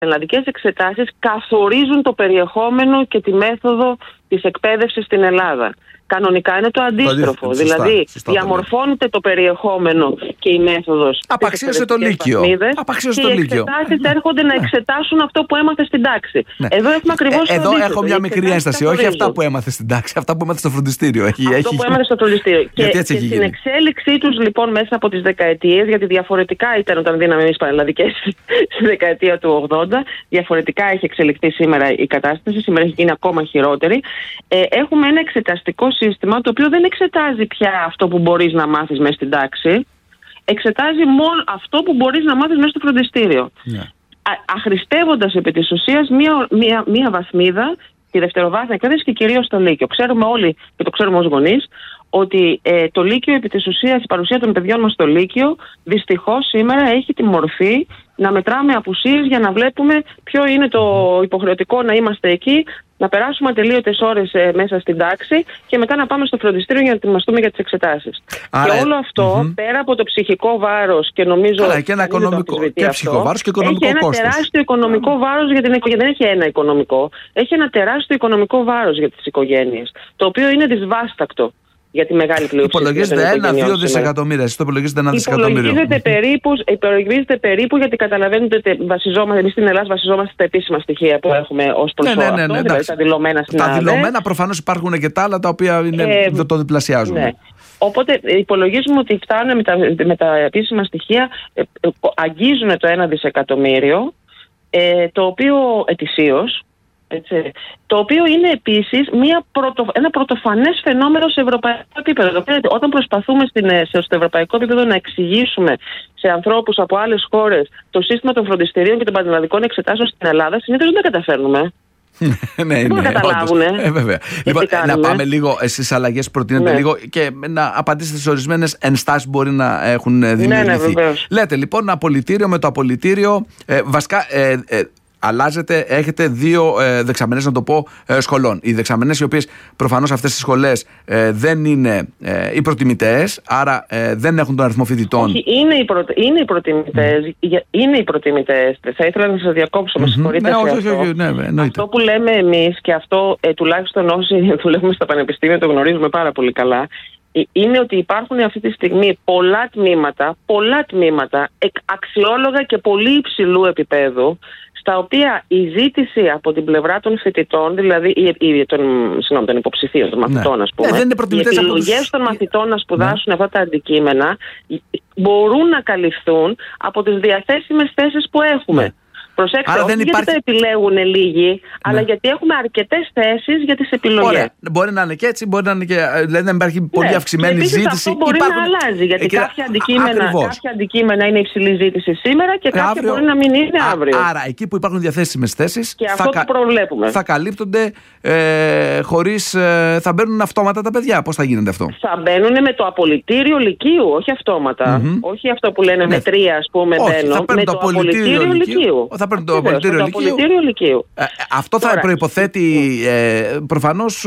πανελλαδικές εξετάσεις καθορίζουν το περιεχόμενο και τη μέθοδο της εκπαίδευσης στην Ελλάδα. Κανονικά είναι το αντίστροφο. Δηλαδή, διαμορφώνεται το περιεχόμενο και η μέθοδος. Απαξίωσε το Λύκειο. Και οι εξετάσεις έρχονται να εξετάσουν αυτό που έμαθε στην τάξη. Ναι. Εδώ έχουμε ακριβώς το αντίστοιχο. Εδώ έχω μια μικρή ένσταση. Όχι αυτά που έμαθε στην τάξη, αυτά που έμαθε στο φροντιστήριο. Αυτό που έμαθε στο φροντιστήριο. Και στην εξέλιξή τους λοιπόν μέσα από τις δεκαετίες, γιατί διαφορετικά ήταν όταν δίναμε εμείς πανελλαδικές στη δεκαετία του 80, διαφορετικά έχει εξελιχθεί σήμερα η κατάσταση, σήμερα έχει γίνει ακόμα χειρότερη. Έχουμε ένα εξεταστικό σύστημα το οποίο δεν εξετάζει πια αυτό που μπορείς να μάθεις μέσα στην τάξη, εξετάζει μόνο αυτό που μπορείς να μάθεις μέσα στο φροντιστήριο. Yeah. Αχρηστεύοντας επί της ουσίας μία βαθμίδα τη δευτεροβάθμια εκπαίδευση και κυρίως στο Λύκειο. Ξέρουμε όλοι και το ξέρουμε ως γονείς ότι το Λύκειο επί της ουσίας, η παρουσία των παιδιών μας στο Λύκειο δυστυχώς σήμερα έχει τη μορφή να μετράμε απουσίες για να βλέπουμε ποιο είναι το υποχρεωτικό να είμαστε εκεί, να περάσουμε ατελείωτες ώρες μέσα στην τάξη και μετά να πάμε στο φροντιστήριο για να ετοιμαστούμε για τις εξετάσεις. Άρα, και όλο αυτό, πέρα από το ψυχικό βάρος και νομίζω. Αλλά και ένα οικονομικό. Και ψυχικό βάρος και οικονομικό κόστος. Έχει ένα τεράστιο οικονομικό βάρος για την οικογένεια. Δεν έχει ένα οικονομικό. Έχει ένα τεράστιο οικονομικό βάρος για τις οικογένειες. Το οποίο είναι δυσβάστακτο για τη μεγάλη πλειοψηφία. Υπολογίζεται 1-2 δισεκατομμύρια. Εσείς το υπολογίζετε 1 δισεκατομμύριο. Υπολογίζεται περίπου γιατί καταλαβαίνετε ότι εμείς στην Ελλάδα βασιζόμαστε στα επίσημα στοιχεία που έχουμε ως προς αυτό, δηλαδή τα δηλωμένα στην Ελλάδα. Τα δηλωμένα προφανώς υπάρχουν και τα άλλα τα οποία το διπλασιάζουν. Ναι. Οπότε υπολογίζουμε ότι φτάνουν με τα επίσημα στοιχεία, αγγίζουν το 1 δισεκατομμύριο, το οποίο ετησίως. Έτσι. Το οποίο είναι επίσης ένα πρωτοφανές φαινόμενο σε ευρωπαϊκό επίπεδο. Όταν προσπαθούμε στο ευρωπαϊκό επίπεδο να εξηγήσουμε σε ανθρώπους από άλλες χώρες το σύστημα των φροντιστηρίων και των πανελλαδικών εξετάσεων στην Ελλάδα, συνήθως δεν τα καταφέρνουμε. Ναι, να καταλάβουνε. Βέβαια. Λοιπόν, να πάμε λίγο στις αλλαγές που προτείνετε λίγο και να απαντήσετε στις ορισμένες ενστάσεις που μπορεί να έχουν δημιουργηθεί. Λέτε λοιπόν απολυτήριο με το απολυτήριο. Βασικά. Αλλάζετε, έχετε 2 δεξαμενές, να το πω, σχολών. Οι δεξαμενές οι οποίες προφανώς αυτές τις σχολές δεν είναι οι προτιμητές, άρα δεν έχουν τον αριθμό φοιτητών. Όχι, είναι οι προτιμητές. Είναι οι προτιμητές. Θα ήθελα να σας διακόψω, με συγχωρείτε. Αυτό που λέμε εμείς και αυτό τουλάχιστον όσοι δουλεύουμε στα πανεπιστήμια το γνωρίζουμε πάρα πολύ καλά, είναι ότι υπάρχουν αυτή τη στιγμή πολλά τμήματα αξιόλογα και πολύ υψηλού επίπεδου, στα οποία η ζήτηση από την πλευρά των φοιτητών, δηλαδή των υποψηφίων, των μαθητών, ας πούμε, οι επιλογές των μαθητών να σπουδάσουν αυτά τα αντικείμενα μπορούν να καλυφθούν από τις διαθέσιμες θέσεις που έχουμε. Προσέξτε, όχι γιατί τα επιλέγουν λίγοι, αλλά γιατί έχουμε αρκετές θέσεις για τις επιλογές. Ωραία. Μπορεί να είναι και έτσι, μπορεί να είναι και. Δηλαδή να υπάρχει πολύ αυξημένη ζήτηση. Αυτό μπορεί να αλλάζει. Γιατί κάποια αντικείμενα είναι υψηλή ζήτηση σήμερα και κάποια μπορεί να μην είναι αύριο. Άρα εκεί που υπάρχουν διαθέσιμες θέσεις. Και αυτό που προβλέπουμε. Θα καλύπτονται χωρίς. Θα μπαίνουν αυτόματα τα παιδιά. Πώς θα γίνεται αυτό? Θα μπαίνουν με το απολυτήριο Λυκείου, όχι αυτόματα. Όχι αυτό που λένε με 3, ας πούμε, μπαίνω. Με το απολυτήριο Λυκείου. Θα παίρνει το απολυτήριο Λυκείου. Αυτό θα προϋποθέτει προφανώς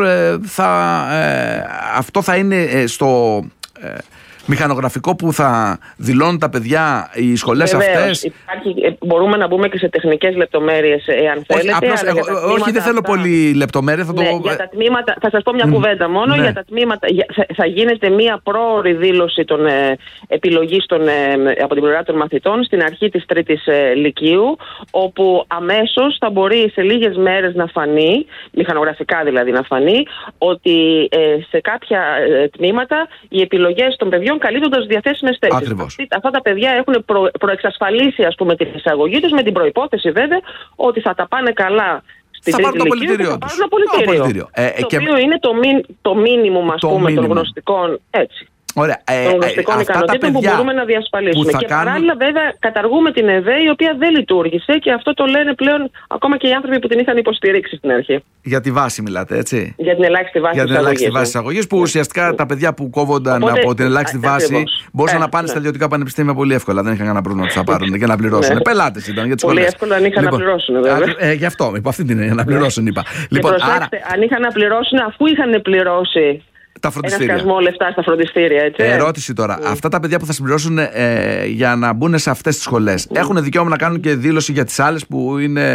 αυτό θα είναι στο μηχανογραφικό που θα δηλώνουν τα παιδιά οι σχολές αυτές. Μπορούμε να μπούμε και σε τεχνικές λεπτομέρειες εάν θέλετε. Όχι, δεν θέλω πολύ λεπτομέρεια. Για τα τμήματα, θα σας πω μια κουβέντα μόνο. Για τα τμήματα θα γίνεται μια πρόωρη δήλωση των επιλογής από την πλευρά των μαθητών στην αρχή της 3ης Λυκείου, όπου αμέσως θα μπορεί σε λίγες μέρες να φανεί, μηχανογραφικά δηλαδή να φανεί, ότι σε κάποια τμήματα οι επιλογές των παιδιών καλύπτοντας διαθέσιμες θέσεις. Αυτά τα παιδιά έχουν προεξασφαλίσει, ας πούμε, την εισαγωγή τους, με την προϋπόθεση βέβαια ότι θα τα πάνε καλά στην τρίτη ηλικία και θα πάρουν απολυτήριο. Το οποίο είναι το μίνιμουμ, ας πούμε, των γνωστικών, έτσι. Ωραία. Των γνωστικών ικανοτήτων που μπορούμε να διασφαλίσουμε. Και παράλληλα, βέβαια, καταργούμε την ΕΔΕ, η οποία δεν λειτουργήσε, και αυτό το λένε πλέον ακόμα και οι άνθρωποι που την είχαν υποστηρίξει στην αρχή. Για τη βάση μιλάτε, έτσι. Για την ελάχιστη βάση της αγωγής, που ουσιαστικά τα παιδιά που κόβονταν από την ελάχιστη βάση μπορούσαν να πάνε στα ιδιωτικά πανεπιστήμια πολύ εύκολα. Δεν είχαν κανένα πρόβλημα να τους τα πάρουν και να πληρώσουν. Πελάτες ήταν για τις σχολές. Πολύ εύκολα αν είχαν να πληρώσουν, βέβαια. Γι' αυτό, υπό αυτή την να πληρώσουν, είπα. Αν είχαν να πληρώσουν, αφού είχαν πληρώσει ένα σκασμό λεφτά στα φροντιστήρια, έτσι. Ερώτηση τώρα. Αυτά τα παιδιά που θα συμπληρώσουν για να μπουν σε αυτές τις σχολές έχουν δικαίωμα να κάνουν και δήλωση για τις άλλες που είναι